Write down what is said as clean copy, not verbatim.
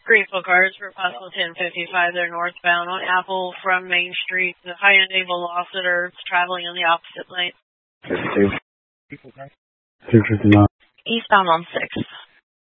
Greenville cars for possible 1055. They're northbound on Apple from Main Street. The Hyundai Velociter is traveling in the opposite lane. 259. Eastbound on 6.